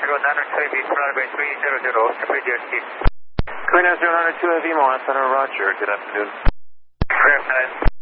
Mexico 902 Heavy, runway 300, FAGST. Queen 902 Heavy, Montana, Roger. Good afternoon. Fair